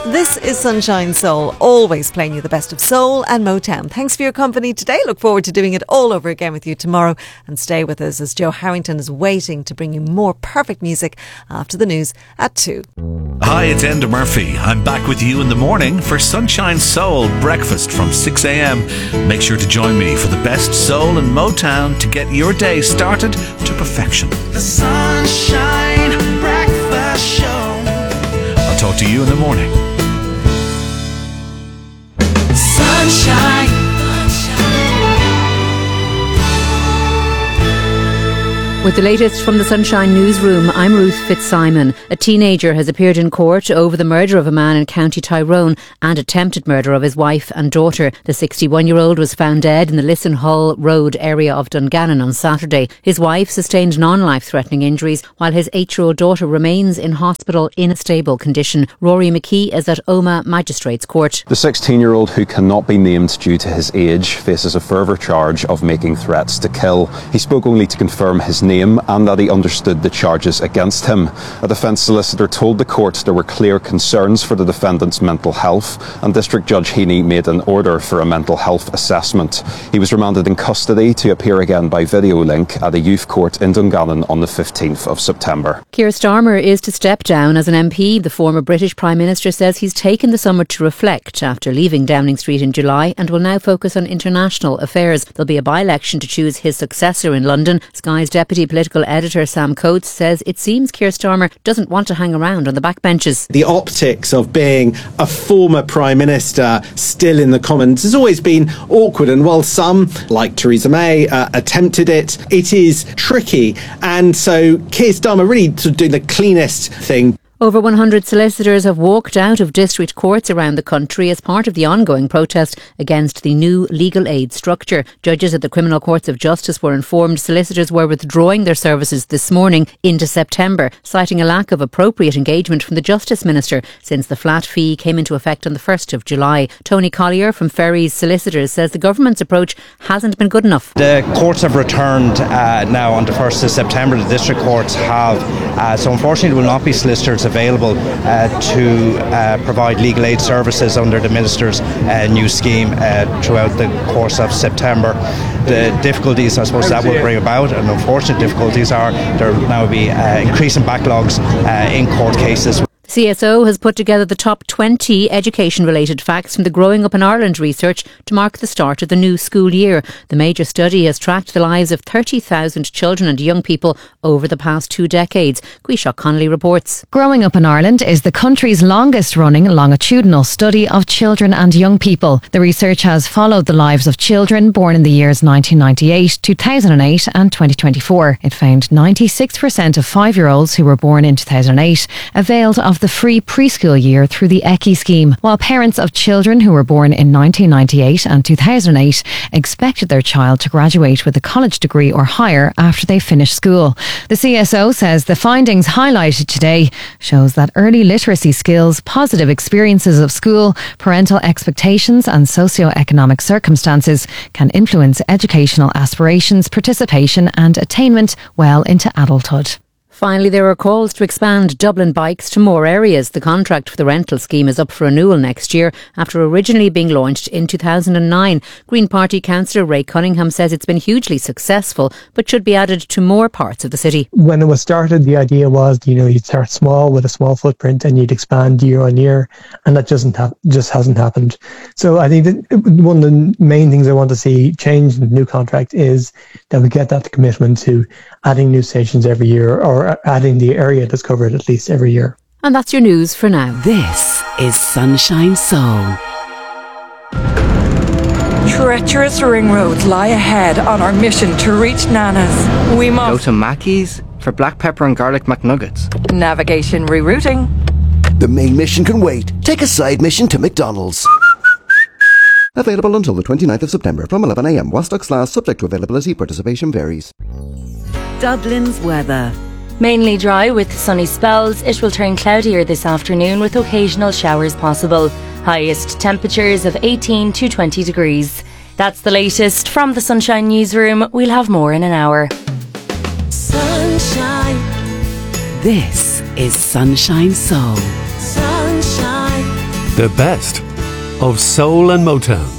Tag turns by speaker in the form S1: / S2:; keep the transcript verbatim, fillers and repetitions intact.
S1: This is Sunshine Soul, always playing you the best of soul and Motown. Thanks for your company today. Look forward to doing it all over again with you tomorrow. And stay with us as Joe Harrington is waiting to bring you more perfect music after the news at two.
S2: Hi, it's Enda Murphy. I'm back with you in the morning for Sunshine Soul breakfast from six a.m. Make sure to join me for the best soul and Motown to get your day started to perfection.
S3: The Sunshine Breakfast Show.
S2: I'll talk to you in the morning.
S3: Sunshine.
S4: With the latest from the Sunshine Newsroom, I'm Ruth Fitzsimon. A teenager has appeared in court over the murder of a man in County Tyrone and attempted murder of his wife and daughter. The sixty-one-year-old was found dead in the Lisson-Hall Road area of Dungannon on Saturday. His wife sustained non-life-threatening injuries, while his eight-year-old daughter remains in hospital in a stable condition. Rory McKee is at Omagh Magistrates Court.
S5: The sixteen-year-old, who cannot be named due to his age, faces a further charge of making threats to kill. He spoke only to confirm his name and that he understood the charges against him. A defence solicitor told the court there were clear concerns for the defendant's mental health, and District Judge Heaney made an order for a mental health assessment. He was remanded in custody to appear again by video link at a youth court in Dungannon on the fifteenth of September.
S4: Keir Starmer is to step down as an M P. The former British Prime Minister says he's taken the summer to reflect after leaving Downing Street in July and will now focus on international affairs. There'll be a by-election to choose his successor in London. Sky's deputy political editor Sam Coates says it seems Keir Starmer doesn't want to hang around on the backbenches.
S6: The optics of being a former Prime Minister still in the Commons has always been awkward, and while some, like Theresa May, uh, attempted it, it is tricky, and so Keir Starmer really sort of doing the cleanest thing.
S4: Over one hundred solicitors have walked out of district courts around the country as part of the ongoing protest against the new legal aid structure. Judges at the Criminal Courts of Justice were informed solicitors were withdrawing their services this morning into September, citing a lack of appropriate engagement from the Justice Minister since the flat fee came into effect on the first of July. Tony Collier from Ferries Solicitors says the government's approach hasn't been good enough.
S7: The courts have returned uh, now on the first of September. The district courts have, uh, so unfortunately there will not be solicitors available uh, to uh, provide legal aid services under the Minister's uh, new scheme uh, throughout the course of September. The difficulties I suppose that will bring about, and unfortunate difficulties, are there will now be uh, increasing backlogs uh, in court cases.
S4: C S O has put together the top twenty education-related facts from the Growing Up in Ireland research to mark the start of the new school year. The major study has tracked the lives of thirty thousand children and young people over the past two decades. Guisha Connolly reports.
S8: Growing Up in Ireland is the country's longest-running longitudinal study of children and young people. The research has followed the lives of children born in the years nineteen ninety-eight, two thousand eight and twenty twenty-four. It found ninety-six percent of five-year-olds who were born in two thousand eight availed of the free preschool year through the E C C I scheme, while parents of children who were born in nineteen ninety-eight and two thousand eight expected their child to graduate with a college degree or higher after they finished school. The C S O says the findings highlighted today shows that early literacy skills, positive experiences of school, parental expectations and socio-economic circumstances can influence educational aspirations, participation and attainment well into adulthood.
S4: Finally, there are calls to expand Dublin Bikes to more areas. The contract for the rental scheme is up for renewal next year after originally being launched in two thousand nine. Green Party councillor Ray Cunningham says it's been hugely successful but should be added to more parts of the city.
S9: When it was started, the idea was, you know, you'd start small with a small footprint and you'd expand year on year, and that doesn't ha- just hasn't happened. So I think that one of the main things I want to see change in the new contract is that we get that commitment to adding new stations every year, or adding the area that's covered at least every year.
S4: And that's your news for now.
S10: This is Sunshine Soul.
S11: Treacherous ring roads lie ahead on our mission to reach Nana's. We must
S12: go to Mackey's for black pepper and garlic McNuggets.
S11: Navigation rerouting.
S13: The main mission can wait. Take a side mission to McDonald's. Available until the twenty-ninth of September from eleven a.m. While stocks last, subject to availability, participation varies.
S10: Dublin's weather.
S14: Mainly dry with sunny spells. It will turn cloudier this afternoon with occasional showers possible. Highest temperatures of eighteen to twenty degrees. That's the latest from the Sunshine Newsroom. We'll have more in an hour.
S10: Sunshine. This is Sunshine Soul.
S3: Sunshine.
S15: The best of soul and Motown.